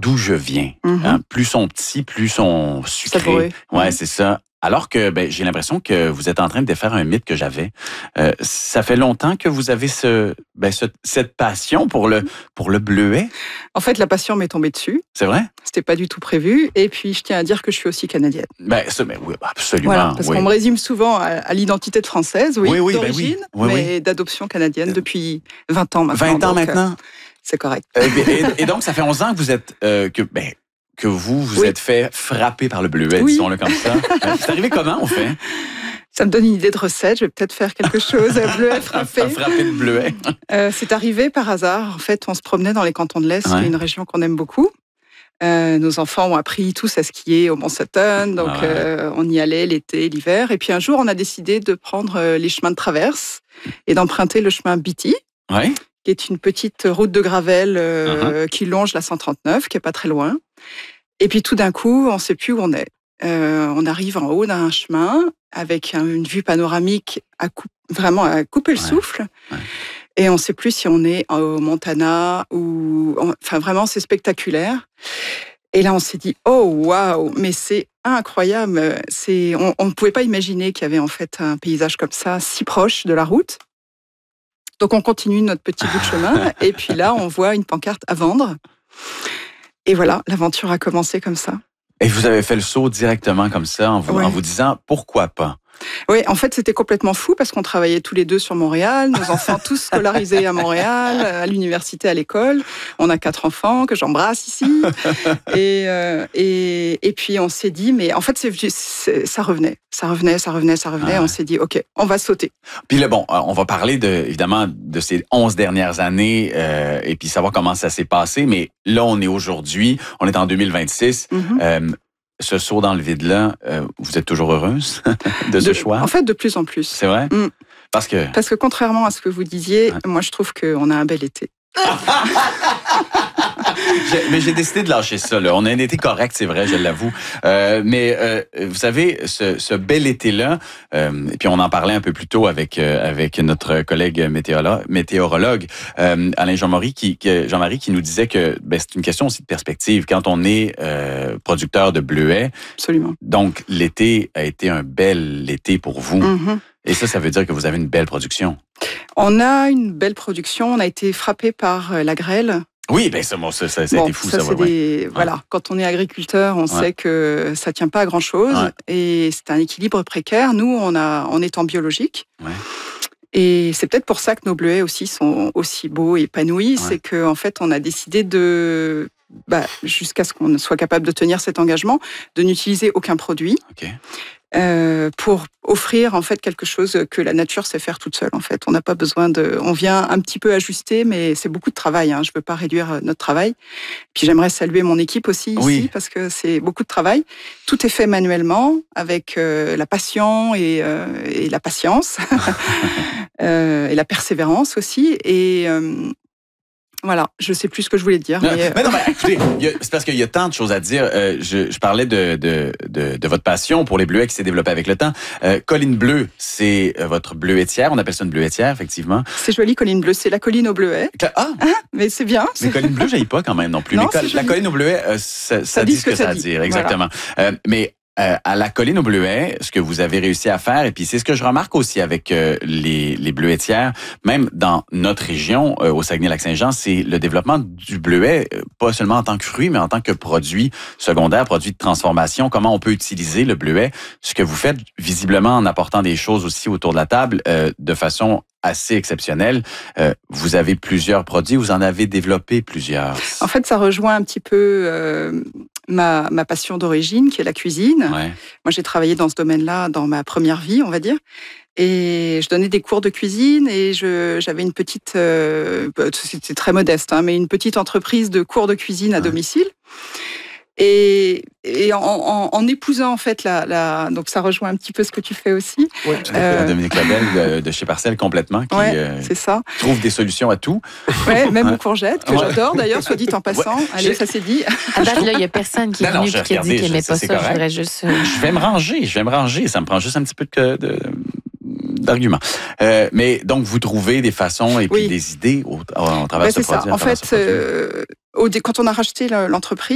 d'où je viens. Hein? Plus sont petits, plus sont sucrés. Savoureux. Ouais, c'est ça. Alors que j'ai l'impression que vous êtes en train de défaire un mythe que j'avais. Ça fait longtemps que vous avez cette passion pour le bleuet. En fait, la passion m'est tombée dessus. C'est vrai? C'était pas du tout prévu. Et puis, je tiens à dire que je suis aussi canadienne. Oui, absolument. Voilà, parce qu'on me résume souvent à l'identité de française, oui, d'origine, oui. d'adoption canadienne depuis 20 ans maintenant. 20 ans maintenant? C'est correct. Et donc, ça fait 11 ans que vous êtes... que vous êtes fait frapper par le bleuet, disons-le comme ça. C'est arrivé comment, on fait? Ça me donne une idée de recette. Je vais peut-être faire quelque chose. Bleuet frappé. Frapper de bleuet. C'est arrivé par hasard. En fait, on se promenait dans les cantons de l'Est, qui est une région qu'on aime beaucoup. Nos enfants ont appris tous à skier au Mont Sutton, donc on y allait l'été, l'hiver. Et puis un jour, on a décidé de prendre les chemins de traverse et d'emprunter le chemin Beatty, qui est une petite route de gravel qui longe la 139, qui est pas très loin. Et puis tout d'un coup, on ne sait plus où on est. On arrive en haut d'un chemin avec une vue panoramique vraiment à couper le souffle. Et on ne sait plus si on est au Montana ou... Enfin, vraiment, c'est spectaculaire. Et là, on s'est dit, oh, waouh, mais c'est incroyable. On ne pouvait pas imaginer qu'il y avait en fait un paysage comme ça, si proche de la route. Donc, on continue notre petit bout de chemin. Et puis là, on voit une pancarte à vendre. Et voilà, l'aventure a commencé comme ça. Et vous avez fait le saut directement comme ça, en vous disant, pourquoi pas? Oui, en fait, c'était complètement fou parce qu'on travaillait tous les deux sur Montréal, nos enfants tous scolarisés à Montréal, à l'université, à l'école. On a 4 enfants que j'embrasse ici. Et puis, on s'est dit, mais en fait, ça revenait. On s'est dit, OK, on va sauter. Puis là, on va parler évidemment de ces 11 dernières années et puis savoir comment ça s'est passé. Mais là, on est aujourd'hui, on est en 2026. Ce saut dans le vide-là, vous êtes toujours heureuse de ce choix? En fait, de plus en plus. C'est vrai? Parce que contrairement à ce que vous disiez, moi, je trouve qu'on a un bel été. Mais j'ai décidé de lâcher ça. Là. On a un été correct, c'est vrai, je l'avoue. Mais vous savez, ce bel été-là, et puis on en parlait un peu plus tôt avec notre collègue météorologue Alain Jean-Marie qui nous disait que c'est une question aussi de perspective. Quand on est producteur de bleuets, absolument. Donc l'été a été un bel été pour vous. Et ça veut dire que vous avez une belle production. On a une belle production. On a été frappé par la grêle. Oui, ça a été fou, ça. Voilà, quand on est agriculteur, on sait que ça tient pas à grand-chose et c'est un équilibre précaire. Nous, on est en biologique. Et c'est peut-être pour ça que nos bleuets aussi sont aussi beaux et épanouis. C'est qu'en fait, on a décidé jusqu'à ce qu'on soit capable de tenir cet engagement, de n'utiliser aucun produit. Pour offrir en fait quelque chose que la nature sait faire toute seule. En fait, on n'a pas besoin on vient un petit peu ajuster, mais c'est beaucoup de travail. Je veux pas réduire notre travail. Puis j'aimerais saluer mon équipe aussi ici parce que c'est beaucoup de travail. Tout est fait manuellement avec la passion et la patience et la persévérance aussi. Et voilà, je sais plus ce que je voulais dire. Mais non, écoutez, c'est parce qu'il y a tant de choses à dire. Je parlais de votre passion pour les bleuets qui s'est développée avec le temps. Colline Bleue, c'est votre bleuetière. On appelle ça une bleuetière, effectivement. C'est joli, Colline Bleue. C'est la colline aux bleuets. Mais c'est bien. Mais Colline Bleue, j'aille pas quand même non plus. Non, mais la colline aux bleuets, ça dit ce que ça dit. Exactement. Voilà. Mais à la colline aux bleuets, ce que vous avez réussi à faire, et puis c'est ce que je remarque aussi avec les bleuetières, même dans notre région, au Saguenay-Lac-Saint-Jean, c'est le développement du bleuet, pas seulement en tant que fruit, mais en tant que produit secondaire, produit de transformation, comment on peut utiliser le bleuet. Ce que vous faites, visiblement, en apportant des choses aussi autour de la table, de façon assez exceptionnelle. Vous avez plusieurs produits, vous en avez développé plusieurs. En fait, ça rejoint un petit peu ma passion d'origine, qui est la cuisine. Moi, j'ai travaillé dans ce domaine-là dans ma première vie, on va dire. Et je donnais des cours de cuisine et j'avais une petite... c'était très modeste, mais une petite entreprise de cours de cuisine à domicile. Et en épousant en fait donc ça rejoint un petit peu ce que tu fais aussi. Oui, Dominique Labelle de chez Parcelle complètement qui c'est ça. Trouve des solutions à tout. Ouais, même aux courgettes que j'adore d'ailleurs, soit dit en passant. Allez, ça c'est dit. À date là, il y a personne qui est venu et qui a dit qu'il n'aimait pas ça. Je voudrais juste. Je vais me ranger. Ça me prend juste un petit peu d'arguments. Mais donc vous trouvez des façons et puis des idées au travers de ce produit. C'est ça. En fait, quand on a racheté l'entreprise.